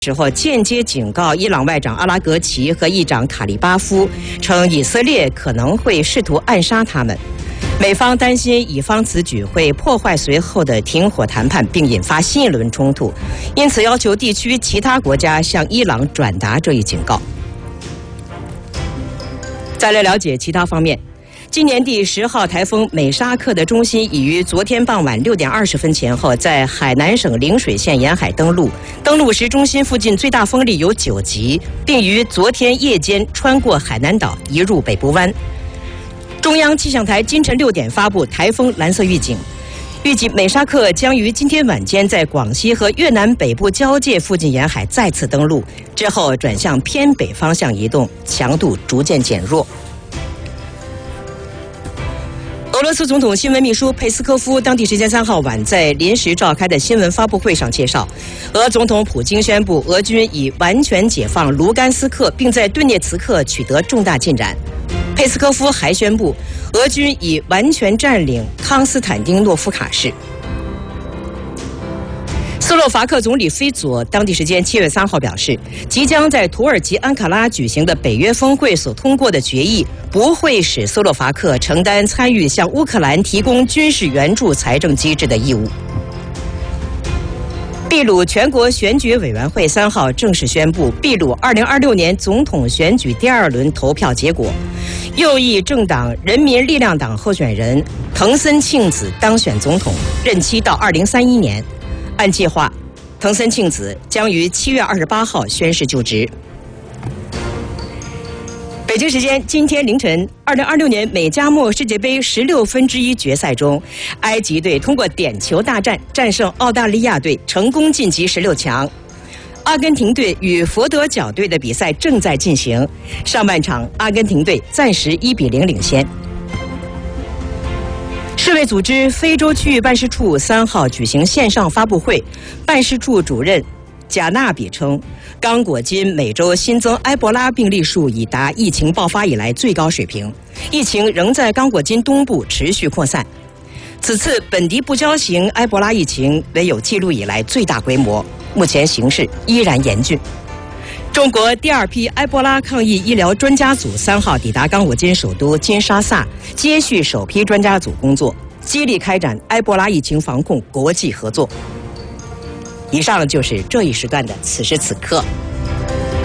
时候间接警告伊朗外长阿拉格齐和议长卡利巴夫，称以色列可能会试图暗杀他们。美方担心以方此举会破坏随后的停火谈判，并引发新一轮冲突，因此要求地区其他国家向伊朗转达这一警告。再来了解其他方面。今年第10号台风美沙克的中心已于昨天傍晚6点20分前后在海南省陵水县沿海登陆。登陆时，中心附近最大风力有9级，并于昨天夜间穿过海南岛移入北部湾。中央气象台今晨6点发布台风蓝色预警，预计美沙克将于今天晚间在广西和越南北部交界附近沿海再次登陆，之后转向偏北方向移动，强度逐渐减弱。俄罗斯总统新闻秘书佩斯科夫当地时间3号晚在临时召开的新闻发布会上介绍，俄总统普京宣布俄军已完全解放卢甘斯克，并在顿涅茨克取得重大进展。佩斯科夫还宣布，俄军已完全占领康斯坦丁诺夫卡市。斯洛伐克总理菲佐当地时间7月3号表示，即将在土耳其安卡拉举行的北约峰会所通过的决议不会使斯洛伐克承担参与向乌克兰提供军事援助财政机制的义务。秘鲁全国选举委员会3号正式宣布秘鲁2026年总统选举第2轮投票结果，右翼政党人民力量党候选人藤森庆子当选总统，任期到2031年。按计划，藤森庆子将于7月28号宣誓就职。北京时间今天凌晨，2026年美加墨世界杯16分之一决赛中，埃及队通过点球大战战胜澳大利亚队，成功晋级16强。阿根廷队与佛得角队的比赛正在进行，上半场阿根廷队暂时1比0领先。世卫组织非洲区域办事处3号举行线上发布会，办事处主任贾纳比称，刚果金每周新增埃博拉病例数已达疫情爆发以来最高水平，疫情仍在刚果金东部持续扩散。此次本地部交型埃博拉疫情为有记录以来最大规模，目前形势依然严峻。中国第2批埃博拉抗疫医疗专家组3号抵达刚果金首都金沙萨，接续首批专家组工作，接力开展埃博拉疫情防控国际合作。以上就是这一时段的此时此刻。